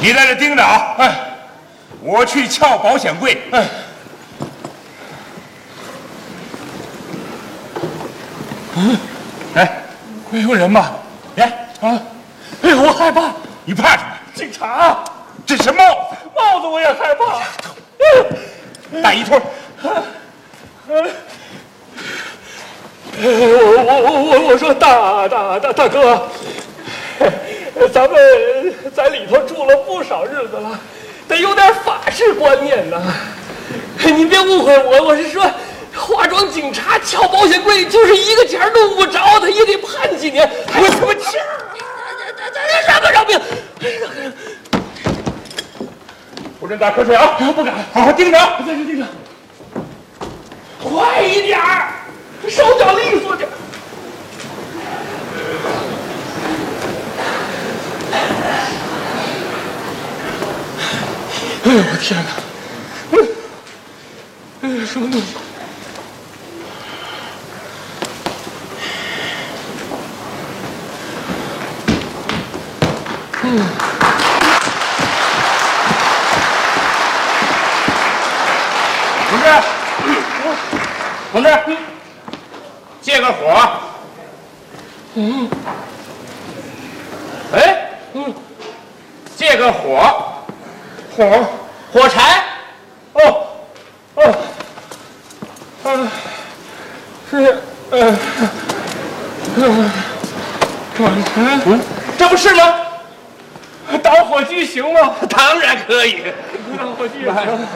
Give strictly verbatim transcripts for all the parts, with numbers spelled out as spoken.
你在这盯着啊！哎，我去撬保险柜。哎，嗯，哎， 会有人吧？ 来啊！哎呦，我害怕！ 你怕什么？ 警察！ 这是帽子， 帽子我也害怕。 戴一托。 我我我我我说大大大大哥，咱们在里头住了不少日子了，得有点法治观念呐。您别误会我，我是说，化妆警察撬保险柜就是一个钱都误不着，他也得判几年。我什么气儿？什么饶命？ 不准打瞌睡啊！ 不敢， 好好盯着， 在这盯着。快一点儿，手脚利索点。哎呦我天哪！哎呀，什么东西？嗯。 同志，同志，借个火。 嗯。 哎，嗯，借个火，火，火柴。哦，哦，嗯，是，呃，嗯，嗯，这不是吗？ 打火机行吗？ 当然可以。 打火机也行。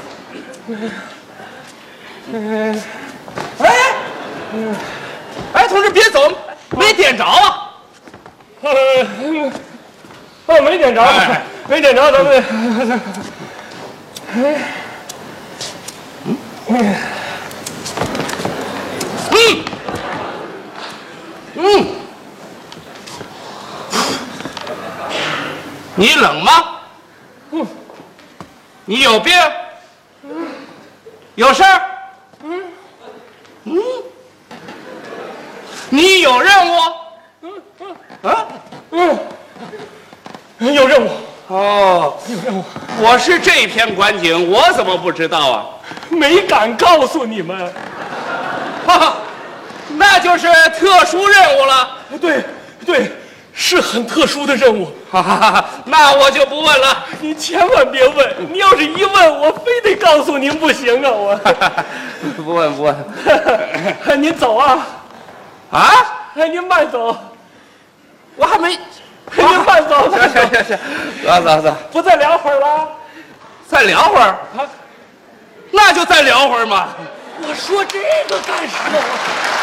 嗯，哎，嗯，哎，同志别走，没点着啊！ 呃，哦，没点着， 哎、 没点着，咱们，哎，嗯，嗯， 嗯，你冷吗？ 嗯， 你有病？嗯，有事儿？ 嗯， 嗯，你有任务？ 嗯嗯啊？ 嗯，有任务。 哦， 有任务。 我是这片观景，我怎么不知道啊？ 没敢告诉你们。 哈哈，那就是特殊任务了。 对对，是很特殊的任务。 哈哈哈，那我就不问了。 你千万别问，你要是一问，我非得告诉您不行啊！我不问不问。 您走啊！ 啊？ 哎，您慢走。 我还没。 您慢走。 行行行行，走走走。 不再聊会儿了？ 再聊会儿啊？那就再聊会儿嘛。 我说这个干什么？